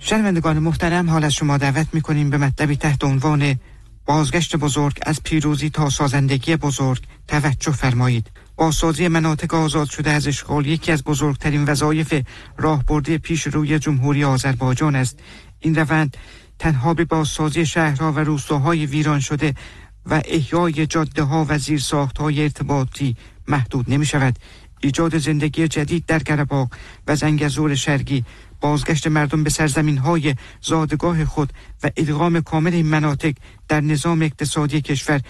شنوندگان محترم، حال از شما دعوت می‌کنیم به مطلبی تحت عنوان بازگشت بزرگ از پیروزی تا سازندگی بزرگ توجه فرمایید. بازسازی مناطق آزاد شده از اشغال یکی از بزرگترین وظایف راهبردی پیش روی جمهوری آذربایجان است. این روند تنها به بازسازی شهرها و روستاهای ویران شده و احیای جاده‌ها و زیرساخت‌های ارتباطی محدود نمی‌شود. ایجاد زندگی جدید در قره‌باغ و زنگزور شرقی، بازگشت مردم به سرزمین‌های زادگاه خود و ادغام کامل این مناطق در نظام اقتصادی کشور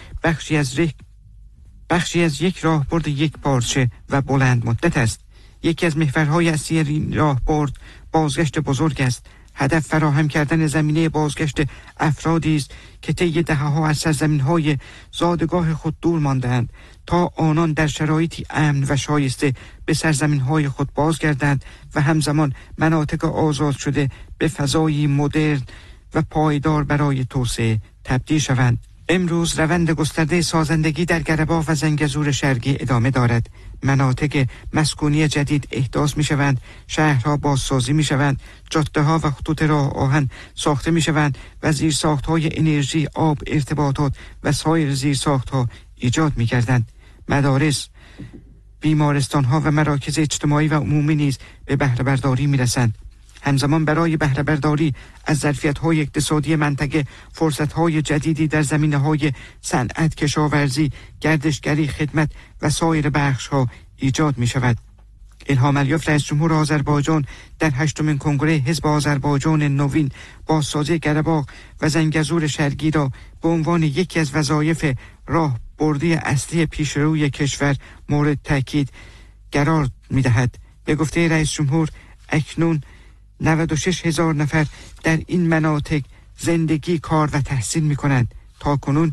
بخشی از یک راهبرد یک پارچه و بلند مدت است. یکی از محورهای اصلی این راهبرد بازگشت بزرگ است. هدف فراهم کردن زمینه بازگشت افرادی است که طی دهه‌ها از سرزمین‌های زادگاه خود دور ماندند تا آنان در شرایطی امن و شایسته به سرزمین‌های خود بازگردند و همزمان مناطق آزاد شده به فضایی مدرن و پایدار برای توسعه تبدیل شوند. امروز روند گسترده سازندگی در قره‌باغ و زنگزور شرقی ادامه دارد. مناطق مسکونی جدید احداث می شوند، شهرها بازسازی می شوند، جاده‌ها و خطوط راه آهن ساخته می شوند و زیرساخت‌های انرژی، آب، ارتباطات و سایر زیرساخت‌ها ایجاد می گردند. مدارس، بیمارستان‌ها و مراکز اجتماعی و عمومی نیز به بهره برداری می رسند. همزمان برای بهره برداری از ظرفیت‌های اقتصادی منطقه فرصت‌های جدیدی در زمینه‌های صنعت، کشاورزی، گردشگری، خدمت و سایر بخش‌ها ایجاد می‌شود. الهام علیوف رئیس جمهور آذربایجان در 8مین کنگره حزب آذربایجان نوین بازسازی قره‌باغ و زنگزور شرقی را به عنوان یکی از وظایف راهبردی اصلی پیشروی کشور مورد تاکید قرار می‌دهد. به گفته رئیس جمهور اکنون 96,000 نفر در این مناطق زندگی، کار و تحصیل می کنند. تا کنون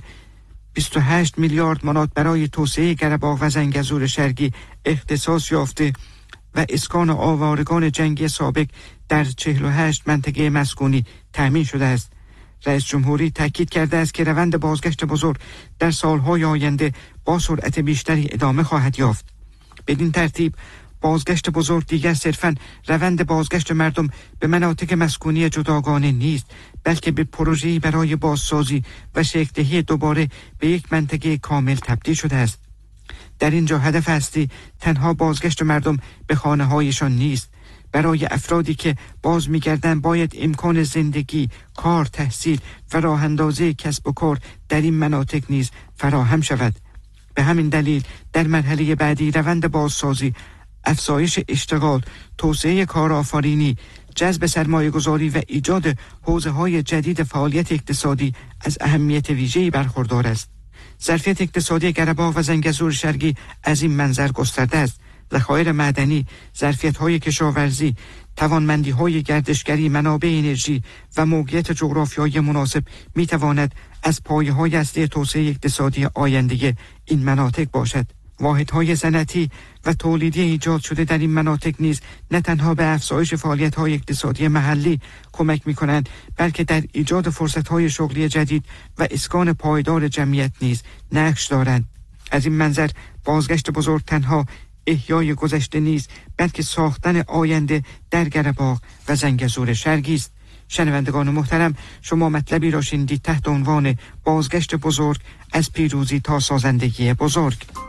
28 میلیارد منات برای توسعه قره‌باغ و زنگزور شرقی اختصاص یافته و اسکان آوارگان جنگی سابق در 48 منطقه مسکونی تامین شده است. رئیس جمهوری تاکید کرده است که روند بازگشت بزرگ در سالهای آینده با سرعت بیشتری ادامه خواهد یافت. بدین ترتیب بازگشت بزرگ دیگر صرفاً روند بازگشت مردم به مناطق مسکونی جداگانه نیست، بلکه به پروژه‌ای برای بازسازی و شکل‌دهی دوباره به یک منطقه کامل تبدیل شده است. در اینجا هدف اصلی تنها بازگشت مردم به خانه‌هایشان نیست. برای افرادی که باز می‌گردند باید امکان زندگی، کار، تحصیل و راه‌اندازی کسب و کار در این مناطق نیز فراهم شود. به همین دلیل در مرحله بعدی روند بازسازی، افزایش اشتغال، توسعه کارآفرینی، جذب سرمایه‌گذاری و ایجاد حوزه‌های جدید فعالیت اقتصادی از اهمیت ویژه‌ای برخوردار است. ظرفیت اقتصادی قره‌باغ و زنگزور شرقی از این منظر گسترده است. ذخایر معدنی، ظرفیت‌های کشاورزی، توانمندی‌های گردشگری، منابع انرژی و موقعیت جغرافیایی مناسب می‌تواند از پایه‌های اصلی توسعه اقتصادی آینده این مناطق باشد. واحدهای صنعتی و تولیدی ایجاد شده در این مناطق نیز نه تنها به افزایش فعالیت‌های اقتصادی محلی کمک می‌کنند، بلکه در ایجاد فرصت‌های شغلی جدید و اسکان پایدار جمعیت نیز نقش دارند. از این منظر بازگشت بزرگ تنها احیای گذشته نیست، بلکه ساختن آینده در قره‌باغ و زنگزور شرقی است. شنوندگان محترم، شما مطلبی را شنیدید تحت عنوان بازگشت بزرگ از پیروزی تا سازندگی بزرگ.